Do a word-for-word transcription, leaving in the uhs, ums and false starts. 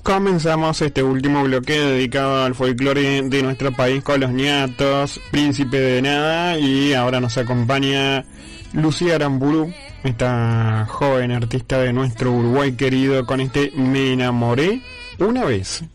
Comenzamos este último bloque dedicado al folclore de nuestro país con los ñatos, Príncipe de Nada, y ahora nos acompaña Lucía Aramburu, esta joven artista de nuestro Uruguay querido, con este Me enamoré una vez.